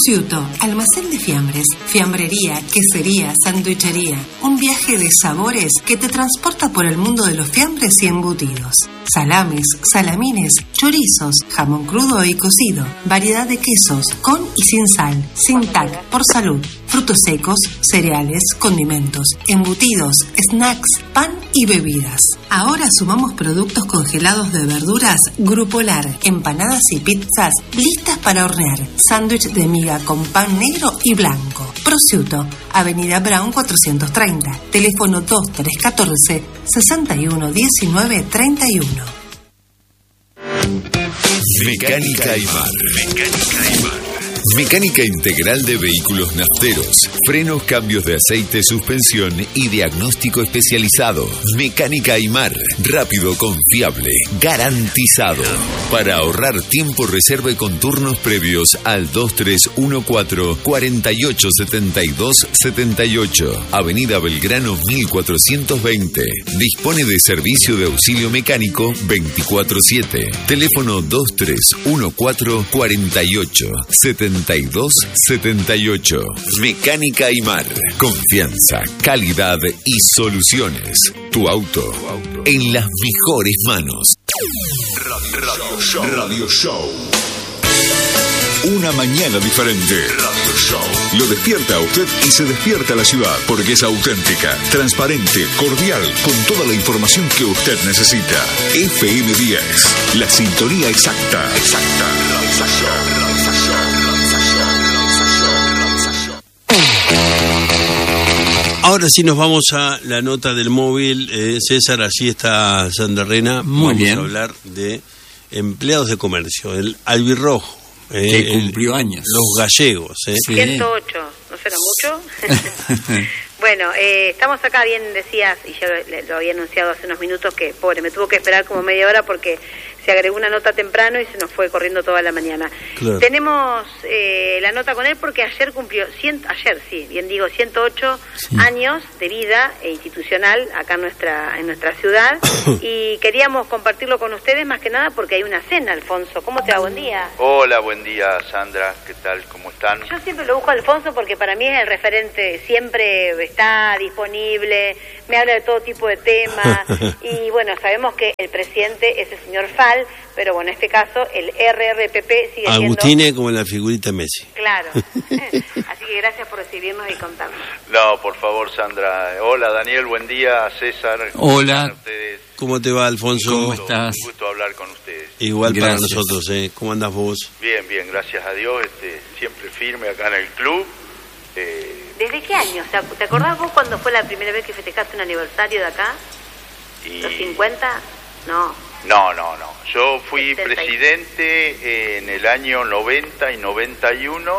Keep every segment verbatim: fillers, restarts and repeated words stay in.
Prosciutto, almacén de fiambres, fiambrería, quesería, sandwichería. Un viaje de sabores que te transporta por el mundo de los fiambres y embutidos. Salames, salamines, chorizos, jamón crudo y cocido, variedad de quesos, con y sin sal, sin tac, por salud, frutos secos, cereales, condimentos, embutidos, snacks, pan y bebidas. Ahora sumamos productos congelados de verduras Grupolar, empanadas y pizzas listas para hornear, sándwich de miga con pan negro y blanco. Prosciutto, Avenida Brown cuatrocientos treinta, teléfono dos tres uno cuatro, sesenta y uno diecinueve treinta y uno. Mecánica Aymar. Mecánica Aymar. Mecánica integral de vehículos nafteros, frenos, cambios de aceite, suspensión y diagnóstico especializado. Mecánica Aymar, rápido, confiable, garantizado. Para ahorrar tiempo, reserve con turnos previos al dos tres uno cuatro, cuatro ocho siete dos siete ocho, Avenida Belgrano mil cuatrocientos veinte. Dispone de servicio de auxilio mecánico veinticuatro siete. Teléfono dos tres uno cuatro, cuatro ocho siete dos siete ocho. Mecánica Aymar. Confianza, calidad y soluciones. Tu auto en las mejores manos. Radio Show. Radio Show. Una mañana diferente. Radio Show. Lo despierta a usted y se despierta la ciudad porque es auténtica, transparente, cordial, con toda la información que usted necesita. F M diez, la sintonía exacta. Exacta. Realización. Realización. Ahora sí nos vamos a la nota del móvil. Eh, César, allí está Sandra Rena. Muy vamos bien. a hablar de empleados de comercio, el albirrojo. Eh, que cumplió el, años. Los gallegos. Eh. Sí. ciento ocho, ¿no será mucho? Bueno, eh, estamos acá, bien decías, y ya lo, lo había anunciado hace unos minutos, que pobre, me tuvo que esperar como media hora porque se agregó una nota temprano y se nos fue corriendo toda la mañana. Claro. Tenemos eh, la nota con él porque ayer cumplió, cien, ayer sí, bien digo, ciento ocho sí. años de vida e institucional acá en nuestra, en nuestra ciudad y queríamos compartirlo con ustedes más que nada porque hay una cena, Alfonso. ¿Cómo te va? Buen día. Hola, buen día, Sandra. ¿Qué tal? ¿Cómo están? Yo siempre lo busco a Alfonso porque para mí es el referente, siempre está disponible, me habla de todo tipo de temas y bueno, sabemos que el presidente es el señor Fall, pero bueno, en este caso el R R P P sigue Agustine siendo... como la figurita Messi. Claro. Así que gracias por recibirnos y contarnos. No, por favor, Sandra. Hola, Daniel, buen día. César. Hola. Ustedes? ¿Cómo te va, Alfonso? ¿Cómo Un gusto, estás? Un gusto hablar con ustedes. Igual Gracias. para nosotros, ¿eh? ¿Cómo andas vos? Bien, bien, gracias a Dios. Este, siempre firme acá en el club. Eh, ¿Desde qué año? O sea, ¿te acordás vos cuando fue la primera vez que festejaste un aniversario de acá? y... ¿Los cincuenta? No. No, no, no. Yo fui setenta. presidente en el año noventa y noventa y uno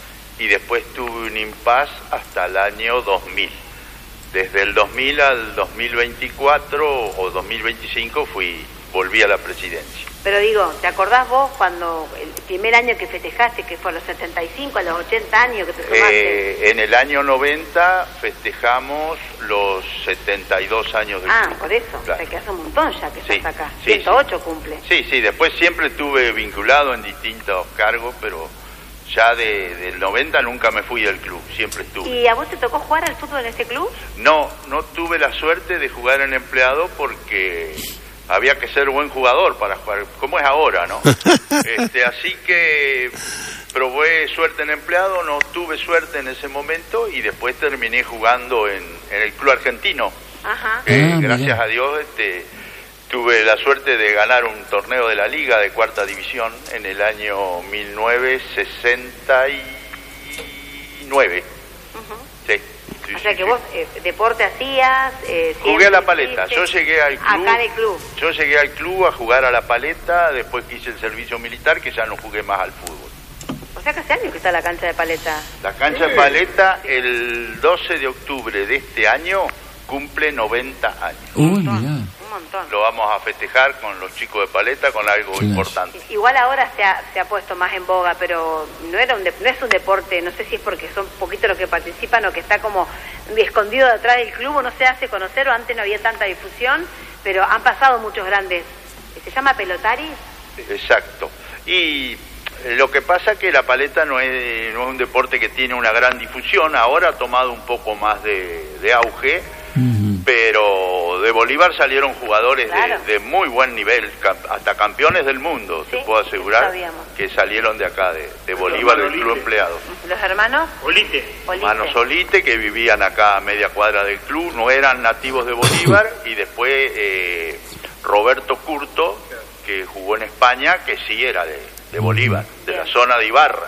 y después tuve un impas hasta el año dos mil. Desde el dos mil al dos mil veinticuatro o dos mil veinticinco fui, volví a la presidencia. Pero digo, ¿te acordás vos cuando el primer año que festejaste, que fue a los setenta y cinco, a los ochenta años que te sumaste? Eh, en el año noventa festejamos los setenta y dos años del Ah, club. por eso, Claro. o sea que hace un montón ya que Sí, estás acá. sí, ciento ocho cumple. Sí, sí, después siempre estuve vinculado en distintos cargos, pero ya de, del noventa nunca me fui del club, siempre estuve. ¿Y a vos te tocó jugar al fútbol en este club? No, no tuve la suerte de jugar en empleado porque había que ser buen jugador para jugar, como es ahora, ¿no? este, así que probé suerte en empleado, no tuve suerte en ese momento y después terminé jugando en, en el club argentino. Ajá. Eh, Ah, gracias mira. a Dios este, tuve la suerte de ganar un torneo de la Liga de cuarta división en el año mil novecientos sesenta y nueve. Ujú. Sí. Sí, O sea sí, que sí. vos eh, deporte hacías... Eh, Jugué a la siempre paleta, yo hiciste- llegué al club, Acá en el club. yo llegué al club a jugar a la paleta, después que hice el servicio militar, que ya no jugué más al fútbol. O sea que hace años que está la cancha de paleta. La cancha de paleta, el doce de octubre de este año, cumple noventa años. Uy, Un montón, mirá. un montón. Lo vamos a festejar con los chicos de paleta con algo Claro. importante. Igual ahora se ha, se ha puesto más en boga, pero no era un de- no es un deporte, no sé si es porque son poquitos los que participan o que está como escondido detrás del club o no se hace conocer o antes no había tanta difusión, pero han pasado muchos grandes. ¿Se llama Pelotari? Exacto. Y Lo que pasa es que la paleta no es, no es un deporte que tiene una gran difusión, ahora ha tomado un poco más de, de auge, uh-huh. pero de Bolívar salieron jugadores claro. de, de muy buen nivel, hasta campeones del mundo, sí, te puedo asegurar, que salieron de acá, de, de Bolívar, del club empleado. ¿Los hermanos? Olite. Hermanos Olite, que vivían acá a media cuadra del club, no eran nativos de Bolívar, y después eh, Roberto Curto, que jugó en España, que sí era de, de Bolívar, de Bien. la zona de Ibarra.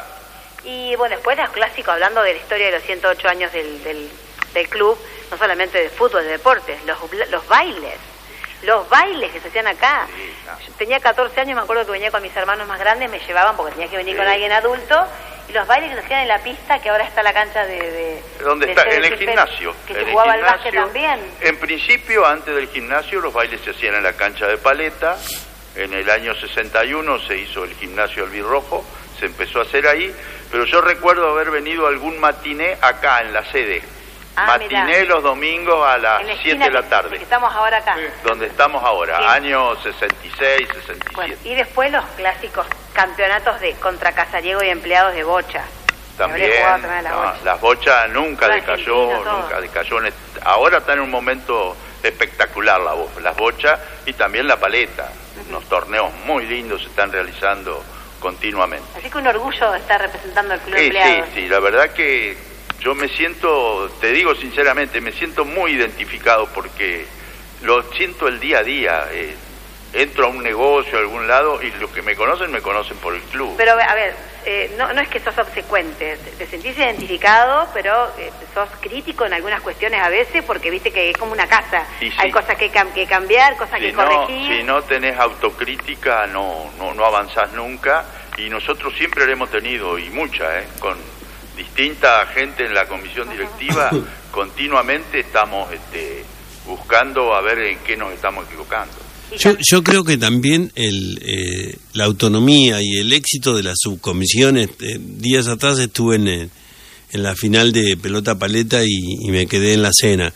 Y bueno, después los clásicos, hablando de la historia de los ciento ocho años del, del, del club, no solamente de fútbol, de deportes, los, los bailes, los bailes que se hacían acá. Sí, no. Yo tenía catorce años, me acuerdo que venía con mis hermanos más grandes, me llevaban porque tenía que venir sí. con alguien adulto, y los bailes que se hacían en la pista, que ahora está la cancha de... de ¿Dónde de está? En el gimnasio. Que en se el jugaba gimnasio, al básquet también. En principio, antes del gimnasio, los bailes se hacían en la cancha de paleta. En el año sesenta y uno se hizo el gimnasio albirrojo, se empezó a hacer ahí, pero yo recuerdo haber venido a algún matiné acá en la sede. Ah, matiné mirá. Los domingos a las siete de la tarde. Que estamos ahora acá. Sí. Donde estamos ahora, sí. Año sesenta y seis, sesenta y siete. Bueno, y después los clásicos campeonatos de contra Casariego y empleados de bocha. También, también la no, bocha. Las bochas nunca decayó, nunca decayó. Ahora está en un momento espectacular la, las bochas y también la paleta. Uh-huh. Unos torneos muy lindos se están realizando continuamente. Así que un orgullo estar representando al club sí, empleado. Sí, sí, la verdad que yo me siento, te digo sinceramente, me siento muy identificado porque lo siento el día a día. Eh, entro a un negocio, a algún lado, y los que me conocen, me conocen por el club. Pero, a ver, eh, no, no es que sos obsecuente, te, te sentís identificado, pero eh, sos crítico en algunas cuestiones a veces, porque viste que es como una casa. Sí, hay cosas que, cam que cambiar, cosas si que no, corregir. Si no tenés autocrítica, no, no, no avanzás nunca, y nosotros siempre lo hemos tenido, y mucha, ¿eh? Con distinta gente en la comisión directiva, uh-huh. continuamente estamos este, buscando a ver en qué nos estamos equivocando. Yo, yo creo que también el, eh, la autonomía y el éxito de las subcomisiones, eh, días atrás estuve en, el, en la final de pelota paleta y, y me quedé en la cena.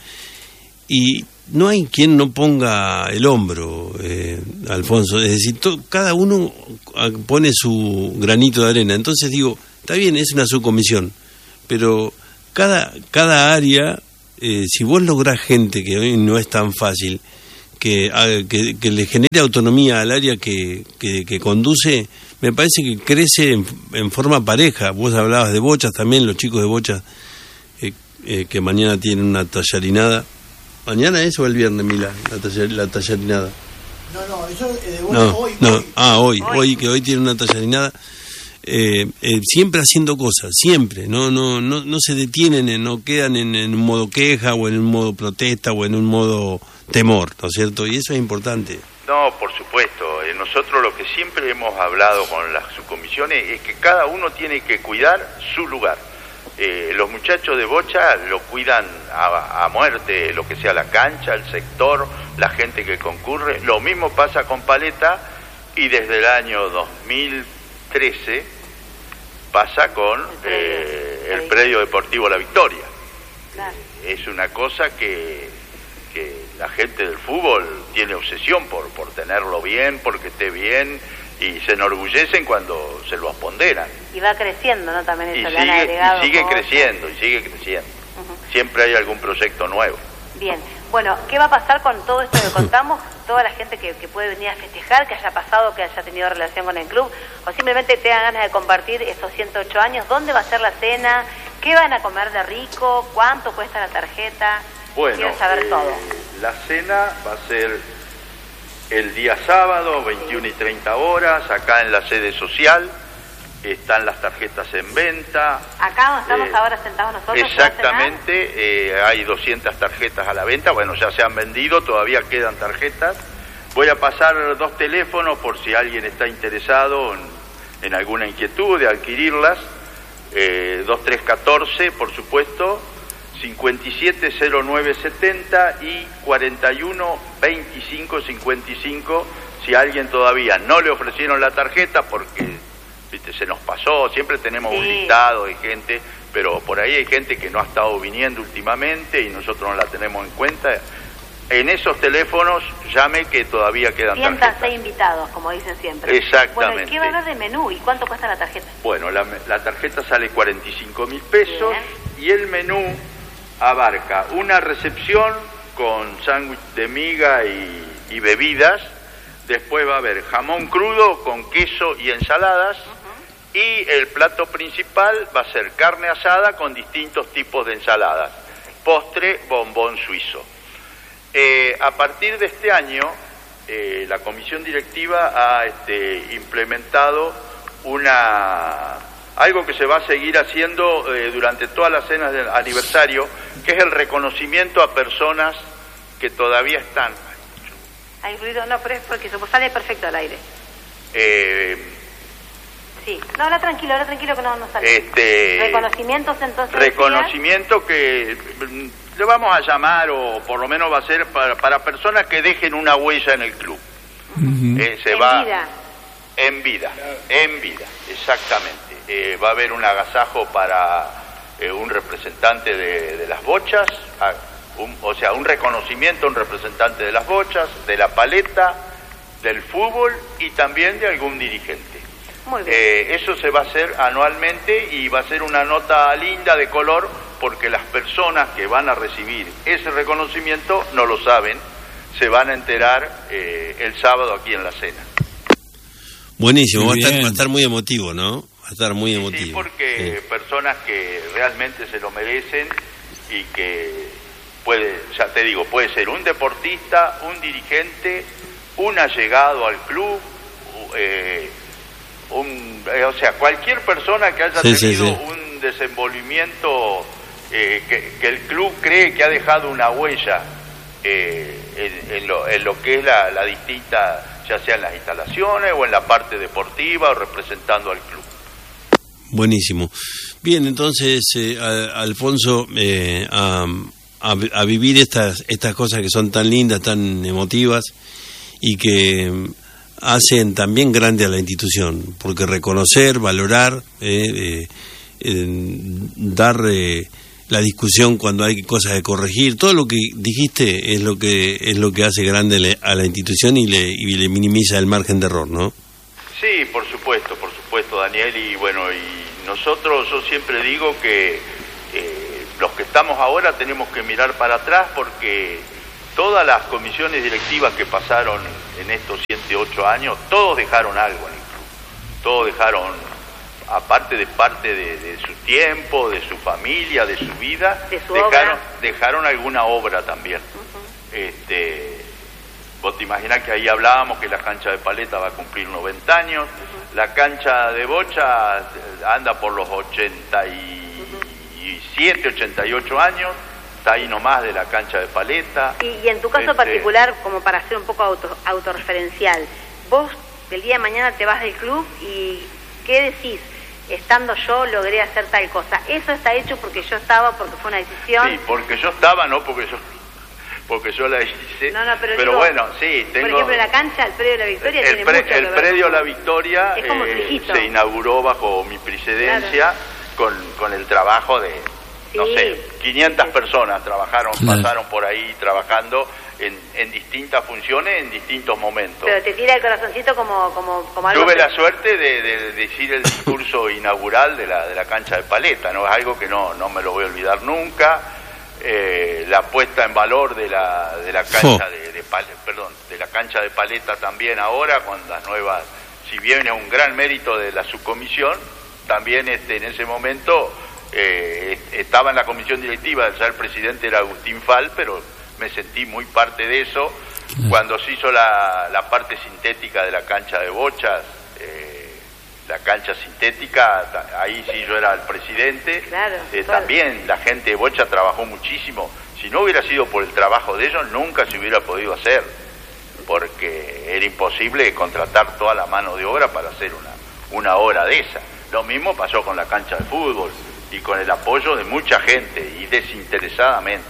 Y no hay quien no ponga el hombro, eh, Alfonso, es decir, to, cada uno pone su granito de arena. Entonces digo, está bien, es una subcomisión, pero cada, cada área, eh, si vos lográs gente, que hoy no es tan fácil, Que, que, que le genere autonomía al área que, que, que conduce, me parece que crece en, en forma pareja. Vos hablabas de bochas también, los chicos de bochas eh, eh, que mañana tienen una tallarinada. ¿Mañana es o el viernes, Mila, la, tallar, la tallarinada? No, no, eso eh, de no, hoy, no. hoy. Ah, hoy, hoy, hoy, que hoy tiene una tallarinada. Eh, eh, siempre haciendo cosas, siempre, no no no no se detienen, en, no quedan en, en un modo queja o en un modo protesta o en un modo temor, ¿no es cierto? Y eso es importante. No, por supuesto, eh, nosotros lo que siempre hemos hablado con las subcomisiones es que cada uno tiene que cuidar su lugar. Eh, los muchachos de bocha lo cuidan a, a muerte, lo que sea la cancha, el sector, la gente que concurre. Lo mismo pasa con paleta y desde el año dos mil trece pasa con eh, el predio deportivo La Victoria. Claro. Es una cosa que, que la gente del fútbol tiene obsesión por, por tenerlo bien, porque esté bien, y se enorgullecen cuando se lo ponderan. Y va creciendo, ¿no? También eso y le han sigue, agregado. Y sigue creciendo, y sigue creciendo. Uh-huh. Siempre hay algún proyecto nuevo. Bien, bueno, ¿qué va a pasar con todo esto que contamos? Toda la gente que, que puede venir a festejar, que haya pasado, que haya tenido relación con el club, o simplemente tengan ganas de compartir estos ciento ocho años. ¿Dónde va a ser la cena? ¿Qué van a comer de rico? ¿Cuánto cuesta la tarjeta? Bueno, quiero saber eh, todo. La cena va a ser el día sábado, veintiuna y treinta horas, acá en la sede social. Están las tarjetas en venta. Acá donde estamos eh, ahora sentados nosotros. Exactamente, eh, hay doscientas tarjetas a la venta. Bueno, ya se han vendido, todavía quedan tarjetas. Voy a pasar dos teléfonos por si alguien está interesado en, en alguna inquietud de adquirirlas. Eh, dos tres uno cuatro, por supuesto, cincuenta y siete cero nueve setenta y cuarenta y uno veinticinco cincuenta y cinco. Si a alguien todavía no le ofrecieron la tarjeta porque ¿viste? Se nos pasó, siempre tenemos sí. un listado de gente, pero por ahí hay gente que no ha estado viniendo últimamente y nosotros no la tenemos en cuenta. en esos teléfonos llame que todavía quedan Siéntanse tarjetas. invitados, como dicen siempre. Exactamente. Bueno, ¿y qué va a haber de menú y cuánto cuesta la tarjeta? Bueno, la, la tarjeta sale cuarenta y cinco mil pesos. Bien. Y el menú abarca una recepción con sándwich de miga y, y bebidas. Después va a haber jamón crudo con queso y ensaladas. Uh-huh. Y el plato principal va a ser carne asada con distintos tipos de ensaladas. Postre, bombón suizo. Eh, a partir de este año, eh, la comisión directiva ha este, implementado una algo que se va a seguir haciendo eh, durante todas las cenas del aniversario, que es el reconocimiento a personas que todavía están. Hay ruido, no, pero es porque se sale perfecto al aire. Eh, sí, no, habla tranquilo, habla tranquilo que no, no sale. Este, Reconocimientos entonces. Reconocimiento decía, que le vamos a llamar, o por lo menos va a ser para, para personas que dejen una huella en el club. Uh-huh. eh, se en va, vida. En vida, en vida, exactamente. Eh, va a haber un agasajo para eh, un representante de, de las bochas, a, un, o sea, un reconocimiento a un representante de las bochas, de la paleta, del fútbol y también de algún dirigente. Muy bien. Eh, eso se va a hacer anualmente y va a ser una nota linda de color, porque las personas que van a recibir ese reconocimiento no lo saben, se van a enterar eh, el sábado aquí en la cena. Buenísimo, va a, estar, va a estar muy emotivo, ¿no? Va a estar muy emotivo. Sí, porque sí. Personas que realmente se lo merecen y que puede, ya te digo, puede ser un deportista, un dirigente, un allegado al club, eh, un, eh, o sea, cualquier persona que haya sí, tenido sí, sí. un desenvolvimiento eh, que, que el club cree que ha dejado una huella eh, en, en, lo, en lo que es la, la distinta, ya sea en las instalaciones o en la parte deportiva o representando al club. Buenísimo. Bien, entonces, eh, a, Alfonso, eh, a, a, a vivir estas estas cosas que son tan lindas, tan emotivas y que hacen también grande a la institución, porque reconocer, valorar, eh, eh, eh, dar eh, la discusión cuando hay cosas de corregir, todo lo que dijiste es lo que es lo que hace grande a la institución y le, y le minimiza el margen de error, ¿no? Sí, por supuesto, por supuesto, Daniel, y bueno, y nosotros, yo siempre digo que eh, los que estamos ahora tenemos que mirar para atrás, porque todas las comisiones directivas que pasaron en estos siete, ocho años, todos dejaron algo en el club, todos dejaron, aparte de parte de, de su tiempo, de su familia, de su vida, de su dejaron, obra. dejaron alguna obra también. Uh-huh. Este, vos te imaginás que ahí hablábamos que la cancha de Paleta va a cumplir noventa años, uh-huh. La cancha de Bocha anda por los ochenta y siete, ochenta y ocho años, está ahí nomás de la cancha de Paleta. Y, y en tu caso este... particular, como para ser un poco auto, autorreferencial, vos el día de mañana te vas del club y ¿qué decís? Estando yo logré hacer tal cosa. Eso está hecho porque yo estaba, porque fue una decisión. Sí, porque yo estaba, no porque yo porque yo la hice. No, no, pero, pero digo, bueno, sí, tengo... Por ejemplo, la cancha, el predio de la Victoria el tiene pre, mucho El que ver predio con... La Victoria eh, se inauguró bajo mi presidencia, claro. con, con el trabajo de, sí. no sé, quinientas sí. personas trabajaron, claro. pasaron por ahí trabajando en, en distintas funciones, en distintos momentos. Pero te tira el corazoncito como, como, como algo... Tuve que... la suerte de, de, de decir el discurso inaugural de la, de la cancha de Paleta, ¿no? Es algo que no, no me lo voy a olvidar nunca. Eh, la puesta en valor de la de la cancha oh. de, de Paleta, perdón, de la cancha de Paleta también ahora con las nuevas, si bien es un gran mérito de la subcomisión, también este en ese momento eh, estaba en la comisión directiva, ya el presidente era Agustín Fal, pero me sentí muy parte de eso mm. cuando se hizo la, la parte sintética de la cancha de Bochas, eh, la cancha sintética, ahí sí yo era el presidente, claro, eh, también la gente de Bocha trabajó muchísimo. Si no hubiera sido por el trabajo de ellos, nunca se hubiera podido hacer, porque era imposible contratar toda la mano de obra para hacer una, una obra de esa. Lo mismo pasó con la cancha de fútbol y con el apoyo de mucha gente y desinteresadamente.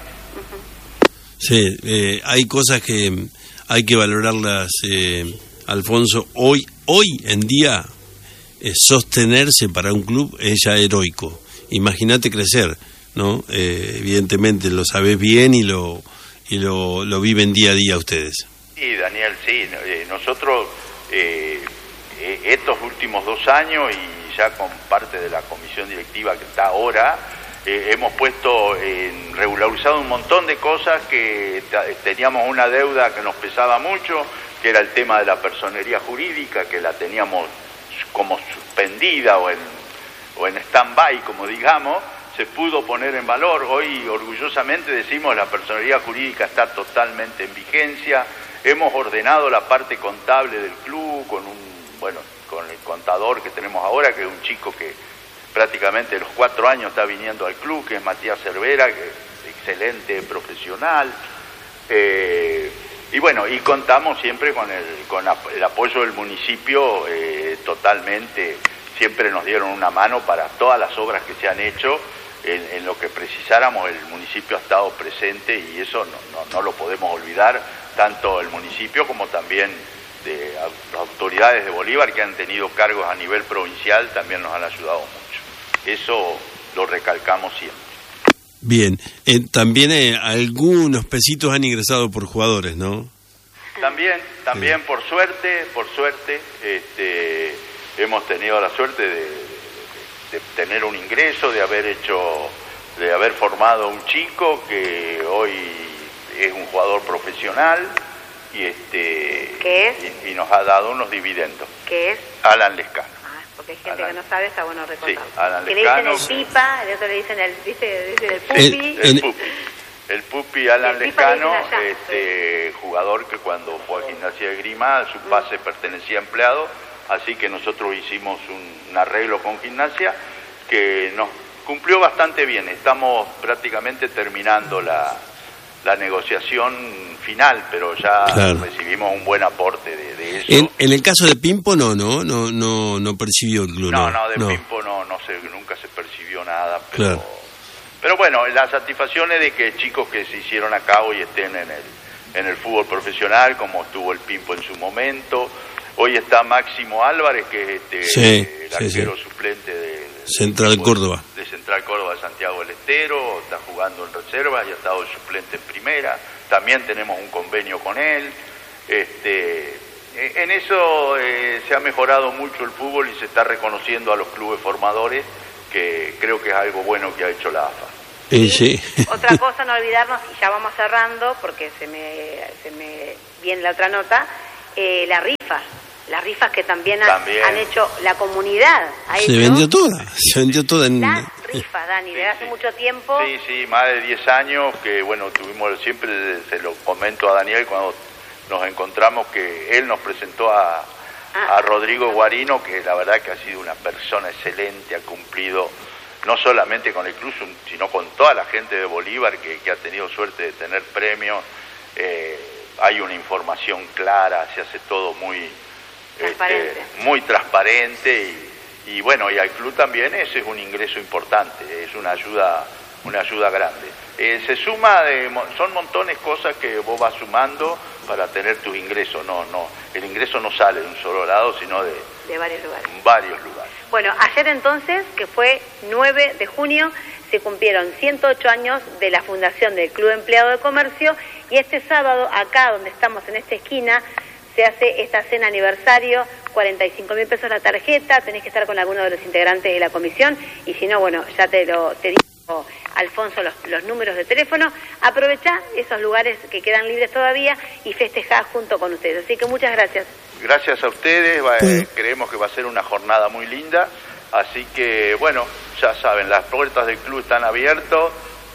Sí, eh, hay cosas que hay que valorarlas, eh, Alfonso. Hoy, hoy en día... Eh, sostenerse para un club es ya heroico. Imagínate crecer, ¿no? Eh, evidentemente lo sabes bien y lo y lo, lo viven día a día ustedes. Sí, Daniel, sí. Eh, nosotros eh, eh, estos últimos dos años y ya con parte de la comisión directiva que está ahora, eh, hemos puesto en regularizado un montón de cosas que teníamos una deuda que nos pesaba mucho, que era el tema de la personería jurídica, que la teníamos como suspendida o en, o en stand-by, como digamos, se pudo poner en valor. Hoy orgullosamente decimos la personería jurídica está totalmente en vigencia. Hemos ordenado la parte contable del club con un, bueno, con el contador que tenemos ahora, que es un chico que prácticamente de los cuatro años está viniendo al club, que es Matías Cervera, que es excelente profesional. Eh, y bueno, y contamos siempre con el, con el apoyo del municipio eh, totalmente. Siempre nos dieron una mano para todas las obras que se han hecho. En, en lo que precisáramos, el municipio ha estado presente y eso no, no, no lo podemos olvidar, tanto el municipio como también de las autoridades de Bolívar que han tenido cargos a nivel provincial, también nos han ayudado mucho. Eso lo recalcamos siempre. Bien, eh, también eh, algunos pesitos han ingresado por jugadores, ¿no? También, también sí. por suerte, por suerte, este, hemos tenido la suerte de de tener un ingreso, de haber hecho, de haber formado un chico que hoy es un jugador profesional y este ¿Qué es? Y, y nos ha dado unos dividendos. ¿Qué es? Alan Lescano. Ah, porque hay gente Alan. que no sabe, está bueno recordarlo. Sí, Alan que Lescano, le dicen el pipa, el otro le dicen el, ¿viste? Dicen el pupi. El, el pupi. El pupi Alan el Lescano, allá, este sí. jugador que cuando fue a Gimnasia de Grima, su pase mm. pertenecía a empleado. Así que nosotros hicimos un, un arreglo con Gimnasia que nos cumplió bastante bien. Estamos prácticamente terminando la, la negociación final, pero ya claro. recibimos un buen aporte de, de eso. En, en el caso de Pimpo no, no, no, no, no percibió el club. No, no, de no. Pimpo no, no se, nunca se percibió nada. Pero, claro. pero bueno, la satisfacción es de que chicos que se hicieron acá hoy estén en el, en el fútbol profesional, como estuvo el Pimpo en su momento. Hoy está Máximo Álvarez, que es este, sí, el arquero sí, sí. suplente de, de Central de, Córdoba. De Central Córdoba de Santiago del Estero, está jugando en reserva y ha estado de suplente en primera. También tenemos un convenio con él. Este, en eso eh, se ha mejorado mucho el fútbol y se está reconociendo a los clubes formadores, que creo que es algo bueno que ha hecho la A F A. Sí, sí. Otra cosa, no olvidarnos, y ya vamos cerrando, porque se me, se me viene la otra nota, eh, la rifa. Las rifas que también, ha, también han hecho la comunidad. Se vendió toda, se vendió toda en... Las rifas, Dani, sí, desde hace sí. mucho tiempo. Sí, sí, más de diez años que, bueno, tuvimos, siempre se lo comento a Daniel cuando nos encontramos, que él nos presentó a, ah. a Rodrigo Guarino, que la verdad que ha sido una persona excelente, ha cumplido no solamente con el club, sino con toda la gente de Bolívar que, que ha tenido suerte de tener premios. Eh, hay una información clara, se hace todo muy... Transparente. Este, muy transparente y, y bueno, y al club también ese es un ingreso importante, es una ayuda una ayuda grande. Eh, se suma, de, son montones de cosas que vos vas sumando para tener tus ingresos, no, no, el ingreso no sale de un solo lado, sino de, de varios lugares. varios lugares. Bueno, ayer entonces, que fue nueve de junio, se cumplieron ciento ocho años de la fundación del Club Empleado de Comercio y este sábado, acá donde estamos en esta esquina, se hace esta cena aniversario, cuarenta y cinco mil pesos la tarjeta, tenés que estar con alguno de los integrantes de la comisión y si no, bueno, ya te lo te digo, Alfonso, los, los números de teléfono. Aprovechá esos lugares que quedan libres todavía y festejá junto con ustedes. Así que muchas gracias. Gracias a ustedes, va, eh, creemos que va a ser una jornada muy linda, así que, bueno, ya saben, las puertas del club están abiertas,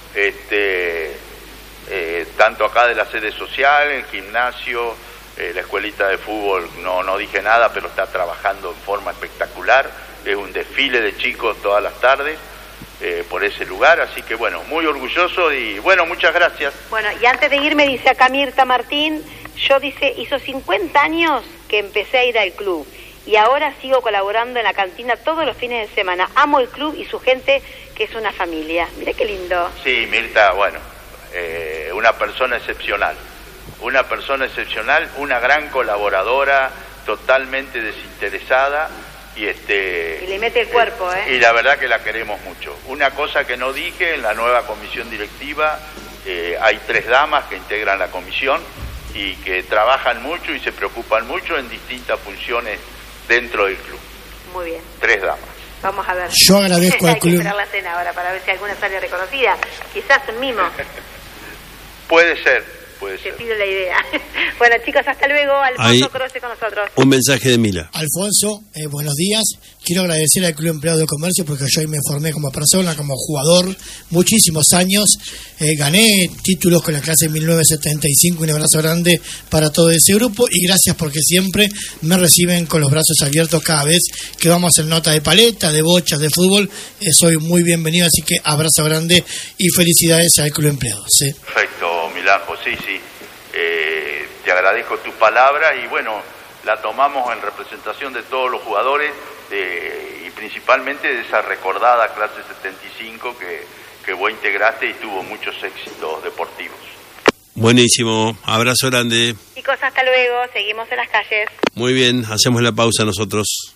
este, eh, tanto acá de la sede social, el gimnasio, Eh, la escuelita de fútbol, no no dije nada, pero está trabajando en forma espectacular. Es un desfile de chicos todas las tardes eh, por ese lugar, así que bueno, muy orgulloso y bueno, muchas gracias. Bueno, y antes de irme, dice acá Mirta Martín, yo dice, hizo cincuenta años que empecé a ir al club y ahora sigo colaborando en la cantina todos los fines de semana. Amo el club y su gente, que es una familia. Mira qué lindo. Sí, Mirta, bueno, eh, una persona excepcional. Una persona excepcional, una gran colaboradora, totalmente desinteresada y este y le mete el cuerpo, ¿eh? Y la verdad que la queremos mucho. Una cosa que no dije en la nueva comisión directiva Eh, hay tres damas que integran la comisión y que trabajan mucho y se preocupan mucho en distintas funciones dentro del club. Muy bien. Tres damas. Vamos a ver. Yo agradezco al Hay que club. esperar la cena ahora para ver si alguna sale reconocida. Quizás un mimo. Puede ser, puede Te ser. pido la idea. Bueno, chicos, hasta luego. Alfonso Ahí. Croce con nosotros. Un mensaje de Mila. Alfonso, eh, buenos días. Quiero agradecer al Club Empleado de Comercio porque yo ahí me formé como persona, como jugador, muchísimos años. Eh, gané títulos con la clase de mil novecientos setenta y cinco. Un abrazo grande para todo ese grupo y gracias porque siempre me reciben con los brazos abiertos cada vez que vamos en nota de paleta, de bochas, de fútbol. Eh, soy muy bienvenido, así que abrazo grande y felicidades al Club Empleado. ¿Sí? Perfecto, Milajo, sí, sí. Eh, te agradezco tus palabras y bueno, la tomamos en representación de todos los jugadores de, y principalmente de esa recordada clase setenta y cinco que, que vos integraste y tuvo muchos éxitos deportivos. Buenísimo, abrazo grande. Chicos, hasta luego. Seguimos en las calles. Muy bien, hacemos la pausa nosotros.